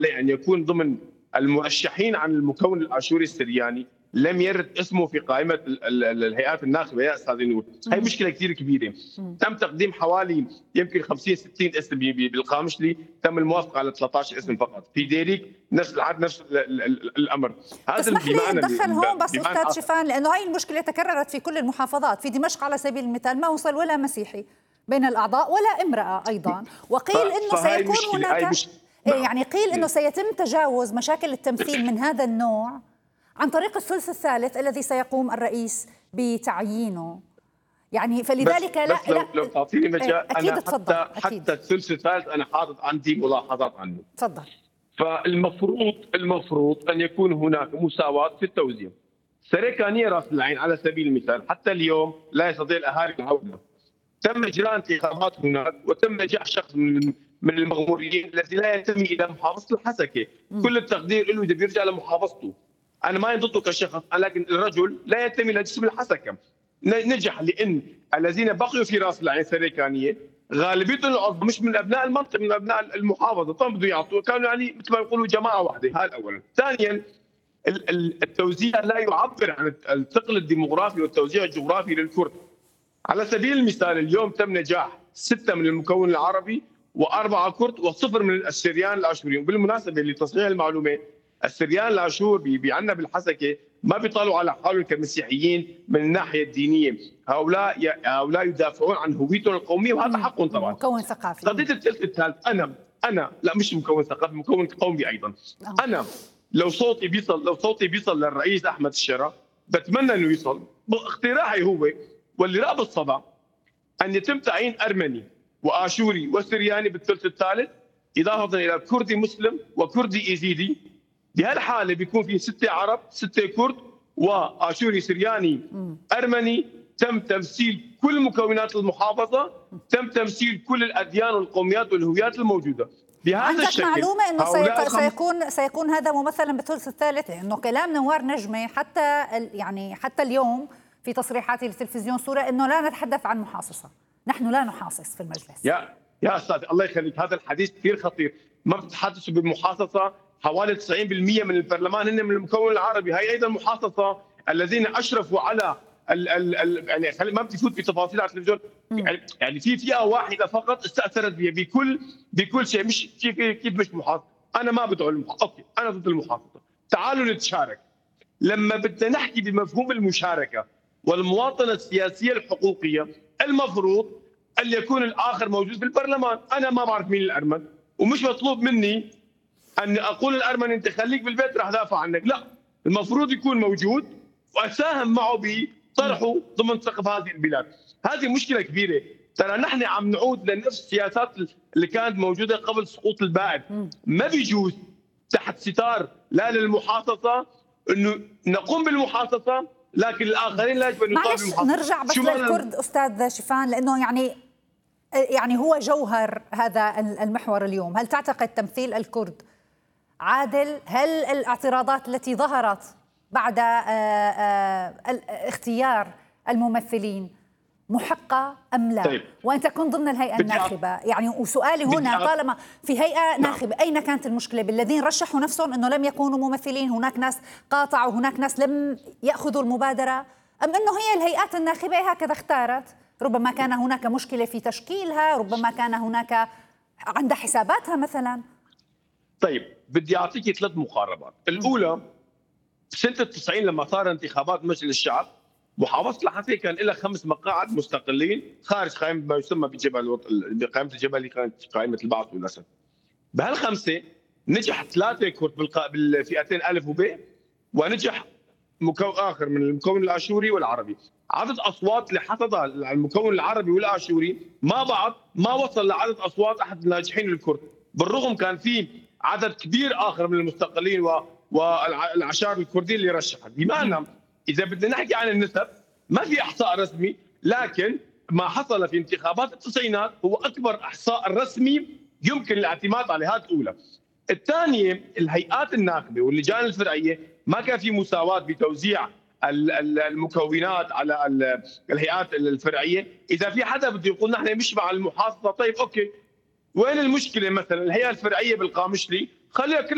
أن يكون ضمن المرشحين عن المكون الآشوري السرياني لم يرد اسمه في قائمة الهيئات الناخبة يا أستاذ نور. هي مشكلة كثير كبيرة. تم تقديم حوالي يمكن 50 60 اسم بالقامشلي، تم الموافقة على 13 اسم فقط. في ديريك نفس الأمر. هذا اسمح لي اتدخل هون بس أستاذ شيفان، لأنه هاي المشكلة تكررت في كل المحافظات. في دمشق على سبيل المثال ما وصل ولا مسيحي بين الأعضاء ولا امرأة أيضا، وقيل أنه سيكون هناك يعني قيل أنه سيتم تجاوز مشاكل التمثيل من هذا النوع عن طريق الثلث الثالث الذي سيقوم الرئيس بتعيينه. يعني فلذلك بس لو تعطيني مجال أكيد تفضل. حتى الثلث الثالث أنا حاطط عندي ملاحظات عنه. تفضل. فالمفروض أن يكون هناك مساواة في التوزيع. سريكانية راس العين على سبيل المثال حتى اليوم لا يستطيع الأهالي العودة. تم إجراء انتخابات هناك وتم نجاح شخص من المغمورين الذي لا ينتمي إلى محافظة الحسكة. كل التقدير له إذا بيرجع لمحافظته. أنا ما ضده كشخص، لكن الرجل لا ينتمي إلى جسم الحسكة. نجح لأن الذين بقيوا في راس العين سريكانية غالبيتهم العظمى مش من أبناء المنطقة، من أبناء المحافظة. طبعا بده يعطوا كانوا يعني مثل ما يقولوا جماعة واحدة. هذا أولا. ثانيا التوزيع لا يعبر عن الثقل الديموغرافي والتوزيع الجغرافي للكرد. على سبيل المثال اليوم تم نجاح 6 من المكون العربي و4 كرد و0 من السريان الاشوريين. وبالمناسبه لتصحيح المعلومه السريان الاشور عندنا بالحسكه ما بيطالوا على حالهم كمسيحيين من الناحيه الدينيه، هؤلاء يدافعون عن هويتهم القوميه وهذا حقهم طبعا. مكون ثقافي. قضيه الثلث الثالث انا لا مش مكون ثقافي، مكون قومي ايضا. انا لو صوتي بيصل للرئيس احمد الشرا بتمنى انه يصل. اقتراحي هو واللي راب الصدى ان يتم تعيين ارمني واشوري وسرياني بالثلث الثالث اضافه الى كردي مسلم وكردي ايزيدي. بهالحاله بيكون في 6 عرب 6 كرد واشوري سرياني ارمني. تم تمثيل كل مكونات المحافظه، تم تمثيل كل الاديان والقوميات والهويات الموجوده. بهذا الشكل عندك معلومه انه سيكون هذا ممثلا بالثلث الثالث؟ لانه كلام نوار نجمه حتى اليوم في تصريحاته للتلفزيون سوريا انه لا نتحدث عن محاصصه، نحن لا نحاصص في المجلس. يا استاذ الله يخليك، هذا الحديث كثير خطير. ما بتتحدثوا بالمحاصصه، حوالي 90% من البرلمان هن من المكون العربي. هي ايضا محاصصه الذين اشرفوا على يعني ما بدي افوت بتفاصيل على التلفزيون. يعني في فئه واحده فقط استاثرت بكل شيء. مش كيف مش محاصصه. انا ما بدعو المحاصصه، اوكي انا ضد المحاصصه. تعالوا نتشارك. لما بدنا نحكي بمفهوم المشاركه والمواطنه السياسيه الحقوقيه المفروض ان يكون الاخر موجود في البرلمان. انا ما بعرف مين الارمن ومش مطلوب مني ان اقول الارمن انت خليك بالبيت راح دافع عنك، لا، المفروض يكون موجود واساهم معه بطرحه ضمن سقف هذه البلاد. هذه مشكله كبيره. ترى نحن عم نعود لنفس السياسات اللي كانت موجوده قبل سقوط البائد. ما بيجوز تحت ستار لا للمحاصصه انه نقوم بالمحاصصه لكن الاخرين لا يجب ان يطالبوا بالمحاصصه. نرجع بس للكرد استاذ شيفان، لانه يعني هو جوهر هذا المحور اليوم. هل تعتقد تمثيل الكرد عادل؟ هل الاعتراضات التي ظهرت بعد اختيار الممثلين محقة أم لا؟ طيب. وأنت كنت ضمن الهيئة الناخبة، يعني وسؤالي هنا طالما في هيئة ناخبة أين كانت المشكلة؟ بالذين رشحوا نفسهم أنه لم يكونوا ممثلين؟ هناك ناس قاطعوا، هناك ناس لم يأخذوا المبادرة، أم أنه هي الهيئات الناخبة هكذا اختارت؟ ربما كان هناك مشكلة في تشكيلها، ربما كان هناك عندها حساباتها مثلا. طيب بدي أعطيك 3 مقاربات. الأولى سنة 90 لما صار انتخابات مجلس الشعب، محافظة الحسكة كان لها 5 مقاعد مستقلين خارج قائمة ما يسمى بقائمة الجبل اللي كانت قائمة البعث والأسد. بهال5 نجح 3 كرد بالفئتين ألف وب، ونجح مكون آخر من المكون الآشوري والعربي. عدد أصوات اللي حصدها المكون العربي والآشوري مع بعض ما وصل لعدد أصوات أحد الناجحين الكرد، بالرغم كان في عدد كبير آخر من المستقلين والعشائر الكرديين اللي رشحت. بمعنى إذا بدنا نحكي عن النسب ما في إحصاء رسمي، لكن ما حصل في انتخابات التسعينات هو أكبر إحصاء رسمي يمكن الاعتماد عليه. هذا الأولى. الثانية الهيئات الناخبة واللجان الفرعية ما كان في مساواة بتوزيع المكونات على الهيئات الفرعية. إذا في حدا بده يقول نحن مش مع المحاصصة، طيب أوكي وين المشكلة؟ مثلا الهيئة الفرعية بالقامشلي خليها كل